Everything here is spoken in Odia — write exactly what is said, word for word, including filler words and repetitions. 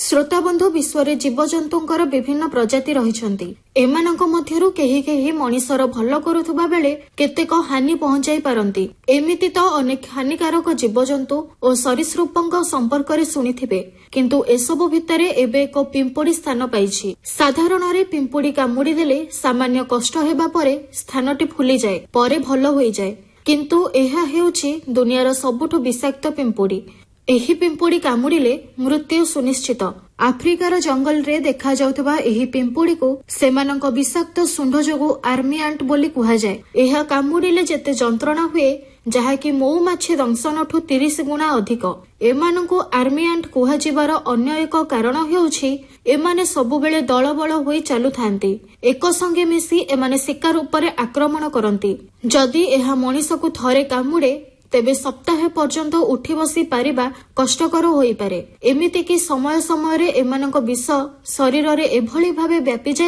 ଶ୍ରୋତାବନ୍ଧୁ ବିଶ୍ୱରେ ଜୀବଜନ୍ତୁଙ୍କର ବିଭିନ୍ନ ପ୍ରଜାତି ରହିଛନ୍ତି। ଏମାନଙ୍କ ମଧ୍ୟରୁ କେହି କେହି ମଣିଷର ଭଲ କରୁଥିବା ବେଳେ କେତେକ ହାନି ପହଞ୍ଚାଇ ପାରନ୍ତି। ଏମିତି ତ ଅନେକ ହାନିକାରକ ଜୀବଜନ୍ତୁ ଓ ସରୀସୃପଙ୍କ ସମ୍ପର୍କରେ ଶୁଣିଥିବେ, କିନ୍ତୁ ଏସବୁ ଭିତରେ ଏବେ ଏକ ପିମ୍ପୁଡି ସ୍ଥାନ ପାଇଛି। ସାଧାରଣରେ ପିମ୍ପୁଡି କାମୁଡି ଦେଲେ ସାମାନ୍ୟ କଷ୍ଟ ହେବା ପରେ ସ୍ଥାନଟି ଫୁଲିଯାଏ, ପରେ ଭଲ ହୋଇଯାଏ। କିନ୍ତୁ ଏହା ହେଉଛି ଦୁନିଆର ସବୁଠୁ ବିଷାକ୍ତ ପିମ୍ପୁଡି। ଏହି ପିମ୍ପୁଡି କାମୁଡ଼ିଲେ ମୃତ୍ୟୁ ସୁନିଶ୍ଚିତ। ଆଫ୍ରିକାର ଜଙ୍ଗଲରେ ଦେଖାଯାଉଥିବା ଏହି ପିମ୍ପୁଡିକୁ ସେମାନଙ୍କ ବିଷାକ୍ତ ଶୁଣ୍ଢ ଯୋଗୁଁ ଆର୍ମି ଆଣ୍ଟ ବୋଲି କୁହାଯାଏ। ଏହା କାମୁଡ଼ିଲେ ଯେତେ ଯନ୍ତ୍ରଣା ହୁଏ, ଯାହାକି ମହୁମାଛି ଦଂଶନଠୁ ତିରିଶ ଗୁଣା ଅଧିକ। ଏମାନଙ୍କୁ ଆର୍ମି ଆଣ୍ଟ କୁହାଯିବାର ଅନ୍ୟ ଏକ କାରଣ ହେଉଛି ଏମାନେ ସବୁବେଳେ ଦଳବଳ ହୋଇ ଚାଲୁଥାନ୍ତି। ଏକସଙ୍ଗେ ମିଶି ଏମାନେ ଶିକାର ଉପରେ ଆକ୍ରମଣ କରନ୍ତି। ଯଦି ଏହା ମଣିଷକୁ ଥରେ କାମୁଡେ ତେବେ ସପ୍ତାହେ ପର୍ଯ୍ୟନ୍ତ ଉଠି ବସି ପାରିବା କଷ୍ଟକର ହୋଇପାରେ। ଏମିତିକି ସମୟ ସମୟରେ ଏମାନଙ୍କ ବିଷ ଶରୀରରେ ଏଭଳି ଭାବେ ବ୍ୟାପିଯାଏ